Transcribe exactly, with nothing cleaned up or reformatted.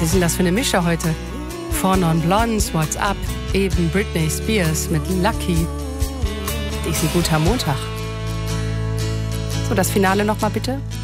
ist denn das für eine Mische heute? Four Non Blondes, What's Up, eben Britney Spears mit Lucky. Ist ein guter Montag. So, das Finale nochmal bitte.